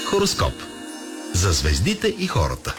Хороскоп. За звездите и хората.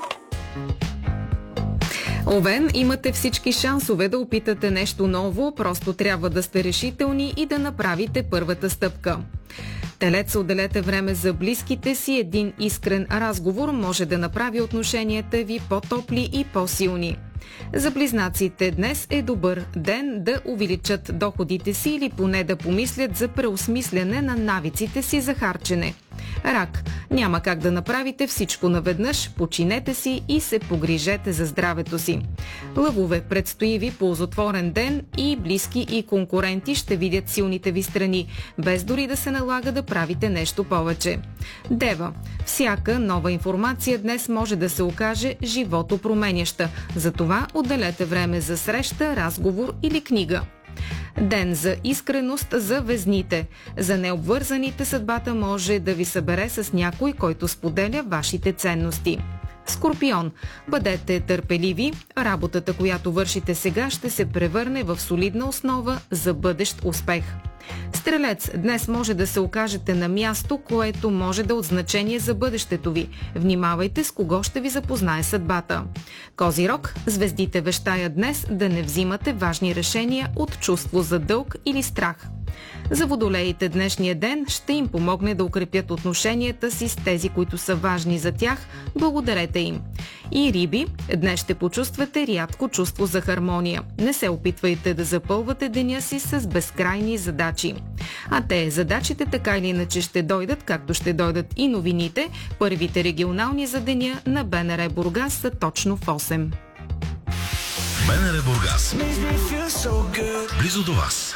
Овен, имате всички шансове да опитате нещо ново, просто трябва да сте решителни и да направите първата стъпка. Телец, отделете време за близките си, един искрен разговор може да направи отношенията ви по-топли и по-силни. За близнаците днес е добър ден да увеличат доходите си или поне да помислят за преосмисляне на навиците си за харчене. Рак, няма как да направите всичко наведнъж, починете си и се погрижете за здравето си. Лъвове, предстои ви ползотворен ден и близки и конкуренти ще видят силните ви страни, без дори да се налага да правите нещо повече. Дева, всяка нова информация днес може да се окаже животопроменяща, затова отделете време за среща, разговор или книга. Ден за искреност за везните. За необвързаните съдбата може да ви събере с някой, който споделя вашите ценности. Скорпион, бъдете търпеливи, работата, която вършите сега, ще се превърне в солидна основа за бъдещ успех. Стрелец, днес може да се окажете на място, което може да е от значение за бъдещето ви. Внимавайте с кого ще ви запознае съдбата. Козирог, звездите вещаят днес да не взимате важни решения от чувство за дълг или страх. За водолеите днешния ден ще им помогне да укрепят отношенията си с тези, които са важни за тях. Благодарете им. И риби, днес ще почувствате рядко чувство за хармония. Не се опитвайте да запълвате деня си с безкрайни задачи. А задачите така или иначе ще дойдат, както ще дойдат и новините. Първите регионални за деня на БНР Бургас са точно в 8. БНР Бургас. Близо до вас.